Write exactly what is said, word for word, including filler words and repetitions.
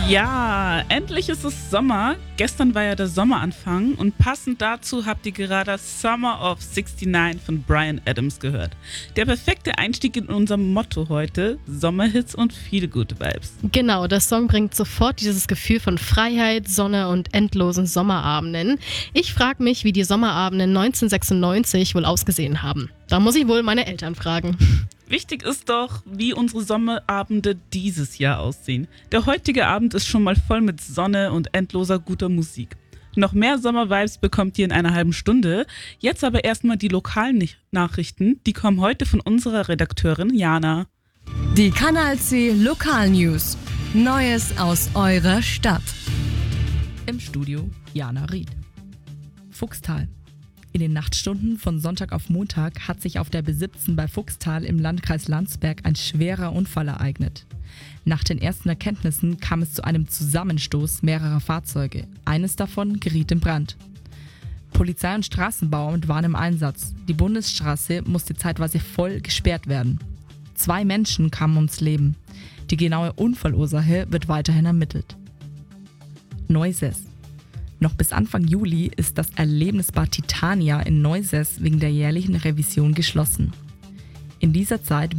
Ja, endlich ist es Sommer. Gestern war ja der Sommeranfang und passend dazu habt ihr gerade Summer of sixty-nine von Bryan Adams gehört. Der perfekte Einstieg in unser Motto heute, Sommerhits und viele gute Vibes. Genau, der Song bringt sofort dieses Gefühl von Freiheit, Sonne und endlosen Sommerabenden. Ich frage mich, wie die Sommerabende neunzehnhundertsechsundneunzig wohl ausgesehen haben. Da muss ich wohl meine Eltern fragen. Wichtig ist doch, wie unsere Sommerabende dieses Jahr aussehen. Der heutige Abend ist schon mal voll mit Sonne und endloser guter Musik. Noch mehr Sommervibes bekommt ihr in einer halben Stunde. Jetzt aber erstmal die lokalen Nachrichten. Die kommen heute von unserer Redakteurin Jana. Die Kanal C Lokalnews. Neues aus eurer Stadt. Im Studio Jana Ried. Fuchstal. In den Nachtstunden von Sonntag auf Montag hat sich auf der B siebzehn bei Fuchstal im Landkreis Landsberg ein schwerer Unfall ereignet. Nach den ersten Erkenntnissen kam es zu einem Zusammenstoß mehrerer Fahrzeuge. Eines davon geriet in Brand. Polizei und Straßenbauamt waren im Einsatz. Die Bundesstraße musste zeitweise voll gesperrt werden. Zwei Menschen kamen ums Leben. Die genaue Unfallursache wird weiterhin ermittelt. Neusäß. Noch bis Anfang Juli ist das Erlebnisbad Titania in Neusäß wegen der jährlichen Revision geschlossen. In dieser Zeit